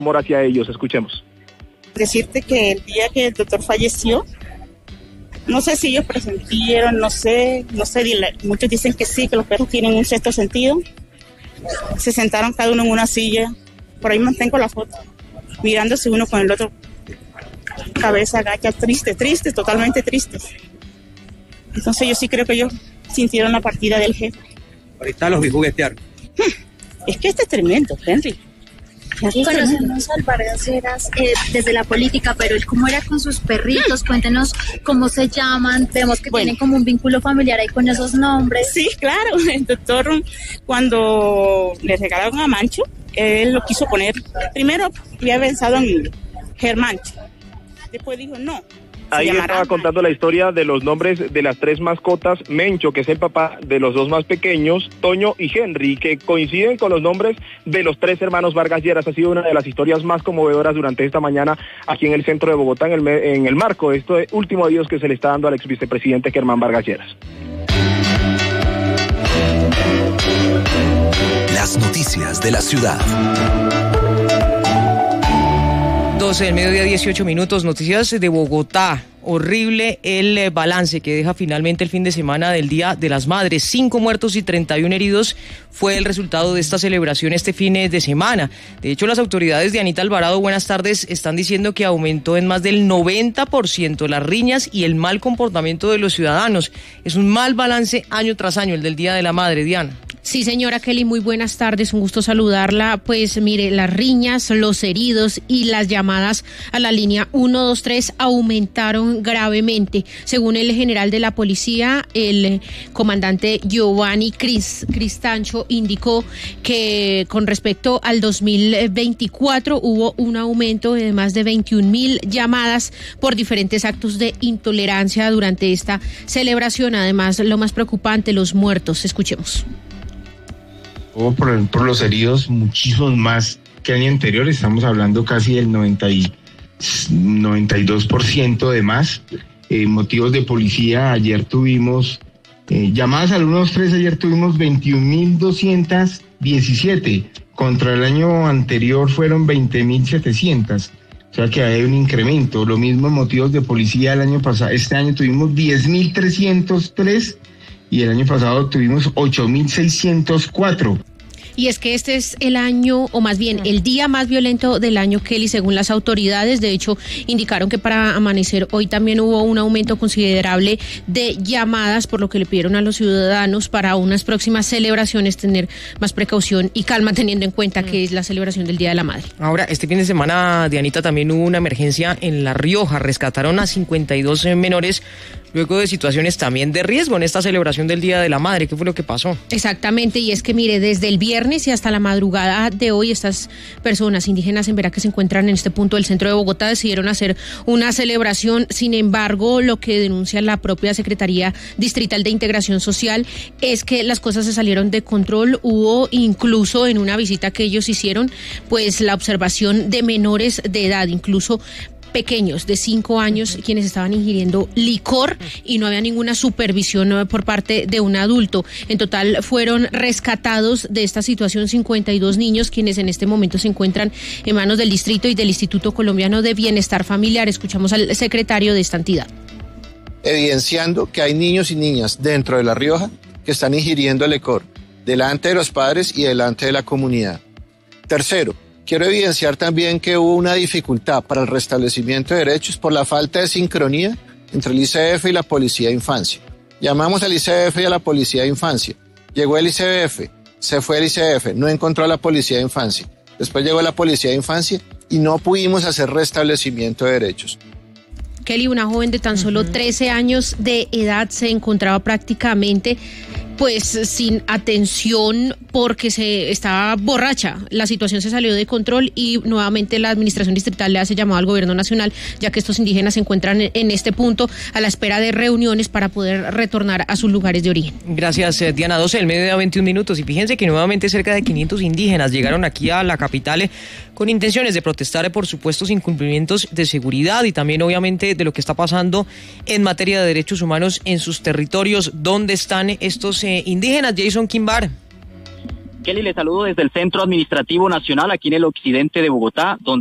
amor hacia ellos. Escuchemos. Decirte que el día que el doctor falleció, no sé si ellos presintieron, no sé, muchos dicen que sí, que los perros tienen un sexto sentido. Se sentaron cada uno en una silla, por ahí mantengo la foto, mirándose uno con el otro, cabeza agacha, triste, totalmente tristes. Entonces yo sí creo que ellos sintieron la partida del jefe. Ahorita los vi juguetear. Es que este es tremendo, Henry. Conocemos al Vargas Lleras desde la política, pero él cómo era con sus perritos, cuéntenos cómo se llaman, vemos que tienen como un vínculo familiar ahí con esos nombres. Sí, claro, el doctor cuando le regalaron a Mancho, él lo quiso poner, primero había pensado en Germancho, después dijo no. Ahí estaba contando la historia de los nombres de las tres mascotas, Mencho, que es el papá de los dos más pequeños, Toño y Henry, que coinciden con los nombres de los tres hermanos Vargas Lleras. Ha sido una de las historias más conmovedoras durante esta mañana aquí en el centro de Bogotá, en el marco de este último adiós que se le está dando al ex vicepresidente Germán Vargas Lleras. Las noticias de la ciudad. 12 del mediodía, 18 minutos, noticias de Bogotá. Horrible el balance que deja finalmente el fin de semana del Día de las Madres. 5 muertos y 31 heridos fue el resultado de esta celebración este fin de semana. De hecho, las autoridades de Anita Alvarado, buenas tardes, están diciendo que aumentó en más del 90% las riñas y el mal comportamiento de los ciudadanos. Es un mal balance año tras año el del Día de la Madre, Diana. Sí, señora Kelly, muy buenas tardes, un gusto saludarla. Pues mire, las riñas, los heridos y las llamadas a la línea 123 aumentaron gravemente. Según el general de la policía, el comandante Giovanni Cristancho indicó que con respecto al 2024 hubo un aumento de más de 21,000 llamadas por diferentes actos de intolerancia durante esta celebración. Además, lo más preocupante, los muertos. Escuchemos. Por los heridos, muchísimos más que año anterior, estamos hablando casi del 92% de más. Motivos de policía, ayer tuvimos llamadas al 123, ayer tuvimos 21,217, contra el año anterior fueron 20,700. O sea que hay un incremento. Lo mismo en motivos de policía el año pasado, este año tuvimos 10,303 y el año pasado tuvimos 8,604. Y es que este es el año, o más bien el día más violento del año, Kelly, según las autoridades. De hecho, indicaron que para amanecer hoy también hubo un aumento considerable de llamadas, por lo que le pidieron a los ciudadanos para unas próximas celebraciones tener más precaución y calma, teniendo en cuenta que es la celebración del Día de la Madre. Ahora, este fin de semana, Dianita, también hubo una emergencia en La Rioja. Rescataron a 52 menores luego de situaciones también de riesgo en esta celebración del Día de la Madre. ¿Qué fue lo que pasó? Exactamente, y es que mire, desde el viernes y hasta la madrugada de hoy, estas personas indígenas en Vera que se encuentran en este punto del centro de Bogotá decidieron hacer una celebración. Sin embargo, lo que denuncia la propia Secretaría Distrital de Integración Social es que las cosas se salieron de control. Hubo incluso en una visita que ellos hicieron, pues la observación de menores de edad, incluso pequeños de 5 años, quienes estaban ingiriendo licor y no había ninguna supervisión por parte de un adulto. En total fueron rescatados de esta situación 52 niños, quienes en este momento se encuentran en manos del distrito y del Instituto Colombiano de Bienestar Familiar. Escuchamos al secretario de esta entidad. Evidenciando que hay niños y niñas dentro de La Rioja que están ingiriendo licor delante de los padres y delante de la comunidad. Tercero, quiero evidenciar también que hubo una dificultad para el restablecimiento de derechos por la falta de sincronía entre el ICBF y la Policía de Infancia. Llamamos al ICBF y a la Policía de Infancia. Llegó el ICBF, se fue el ICBF, no encontró a la Policía de Infancia. Después llegó la Policía de Infancia y no pudimos hacer restablecimiento de derechos. Kelly, una joven de tan solo 13 años de edad se encontraba prácticamente pues sin atención porque se estaba borracha. La situación se salió de control y nuevamente la administración distrital le hace llamado al gobierno nacional, ya que estos indígenas se encuentran en este punto a la espera de reuniones para poder retornar a sus lugares de origen. Gracias, Diana. 12 del mediodía, 21 minutos. Y fíjense que nuevamente cerca de 500 indígenas llegaron aquí a la capital con intenciones de protestar por supuestos incumplimientos de seguridad y también obviamente de lo que está pasando en materia de derechos humanos en sus territorios. ¿Dónde están estos indígenas? Jason Quimbar. Kelly, le saludo desde el Centro Administrativo Nacional, aquí en el occidente de Bogotá, donde